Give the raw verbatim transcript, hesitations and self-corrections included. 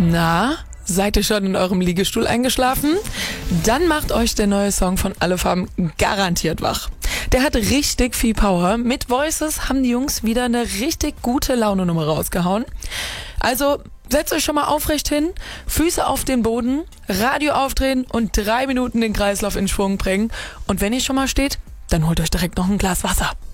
Na, seid ihr schon in eurem Liegestuhl eingeschlafen? Dann macht euch der neue Song von Alle Farben garantiert wach. Der hat richtig viel Power. Mit Voices haben die Jungs wieder eine richtig gute Laune-Nummer rausgehauen. Also setzt euch schon mal aufrecht hin, Füße auf den Boden, Radio aufdrehen und drei Minuten den Kreislauf in Schwung bringen. Und wenn ihr schon mal steht, dann holt euch direkt noch ein Glas Wasser.